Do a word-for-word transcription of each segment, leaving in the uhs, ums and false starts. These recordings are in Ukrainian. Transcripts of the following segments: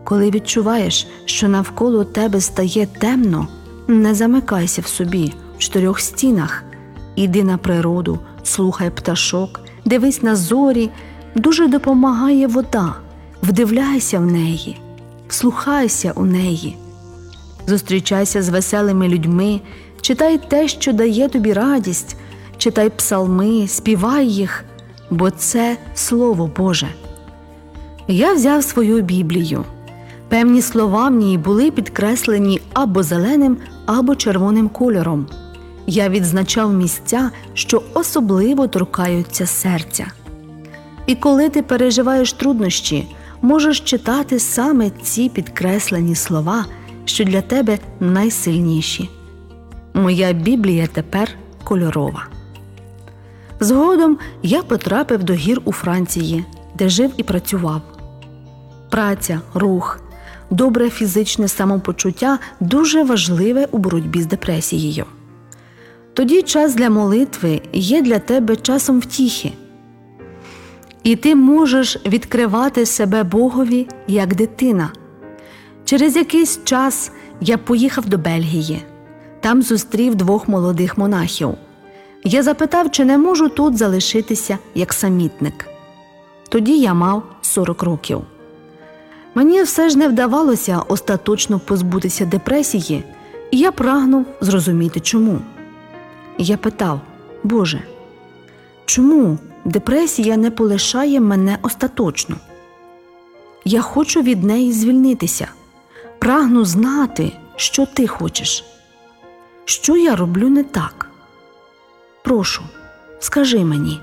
Коли відчуваєш, що навколо тебе стає темно, не замикайся в собі, в чотирьох стінах. Іди на природу, слухай пташок, дивись на зорі. Дуже допомагає вода. Вдивляйся в неї, вслухайся у неї. Зустрічайся з веселими людьми, читай те, що дає тобі радість, читай псалми, співай їх, бо це Слово Боже. Я взяв свою Біблію. Певні слова в ній були підкреслені або зеленим, або червоним кольором. Я відзначав місця, що особливо торкаються серця. І коли ти переживаєш труднощі, можеш читати саме ці підкреслені слова, що для тебе найсильніші. Моя Біблія тепер кольорова. Згодом я потрапив до гір у Франції, де жив і працював. Праця, рух, добре фізичне самопочуття дуже важливе у боротьбі з депресією. Тоді час для молитви є для тебе часом втіхи. І ти можеш відкривати себе Богові як дитина. Через якийсь час я поїхав до Бельгії. Там зустрів двох молодих монахів. Я запитав, чи не можу тут залишитися як самітник. Тоді я мав сорок років. Мені все ж не вдавалося остаточно позбутися депресії, і я прагнув зрозуміти, чому. Я питав: Боже, чому депресія не полишає мене остаточно? Я хочу від неї звільнитися. Прагну знати, що ти хочеш. Що я роблю не так? Прошу, скажи мені.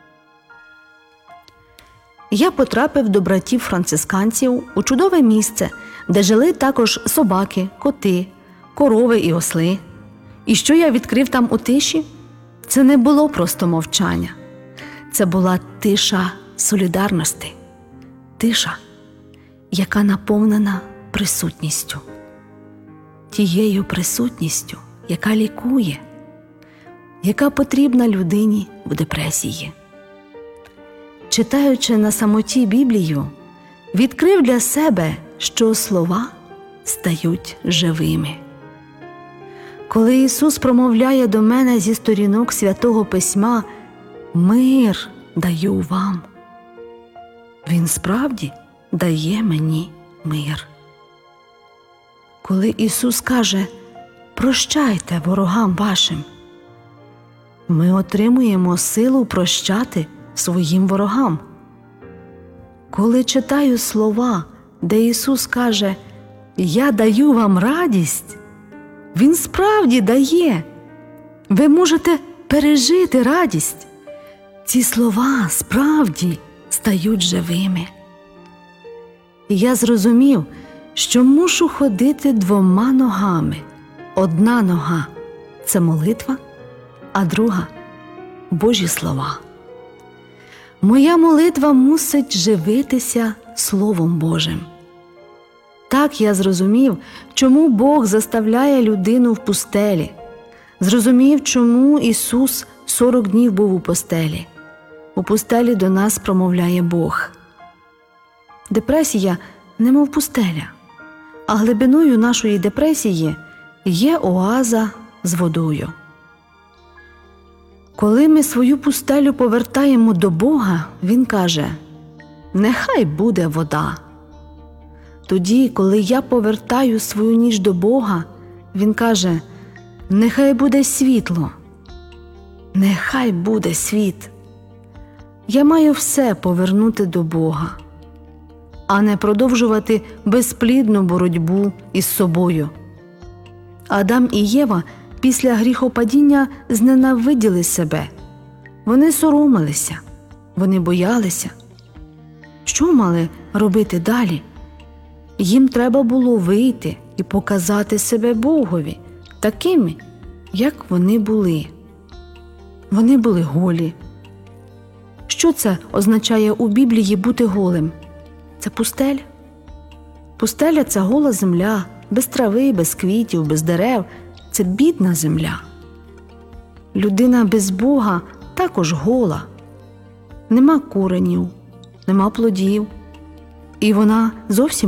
Я потрапив до братів-францисканців у чудове місце, де жили також собаки, коти, корови і осли. І що я відкрив там у тиші? Це не було просто мовчання. Це була тиша солідарності. Тиша, яка наповнена присутністю. Тією присутністю, яка лікує, яка потрібна людині в депресії. Читаючи на самоті Біблію, відкрив для себе, що слова стають живими. Коли Ісус промовляє до мене зі сторінок Святого Письма: «Мир даю вам», Він справді дає мені мир. Коли Ісус каже: «Прощайте ворогам вашим», ми отримуємо силу прощати своїм ворогам. Коли читаю слова, де Ісус каже: «Я даю вам радість», Він справді дає. Ви можете пережити радість. Ці слова справді стають живими. І я зрозумів, що мушу ходити двома ногами. Одна нога – це молитва, а друга – Божі слова. Моя молитва мусить живитися Словом Божим. Так я зрозумів, чому Бог заставляє людину в пустелі. Зрозумів, чому Ісус сорок днів був у пустелі. У пустелі до нас промовляє Бог. Депресія – немов пустеля, а глибиною нашої депресії є оаза з водою. Коли ми свою пустелю повертаємо до Бога, Він каже: «Нехай буде вода». Тоді, коли я повертаю свою ніч до Бога, Він каже: «Нехай буде світло». Нехай буде світ. Я маю все повернути до Бога, а не продовжувати безплідну боротьбу із собою. Адам і Єва після гріхопадіння зненавиділи себе. Вони соромилися, вони боялися. Що мали робити далі? Їм треба було вийти і показати себе Богові такими, як вони були. Вони були голі. Що це означає у Біблії бути голим? Це пустеля. Пустеля – це гола земля, без трави, без квітів, без дерев. Це бідна земля. Людина без Бога також гола. Нема коренів, нема плодів. І вона зовсім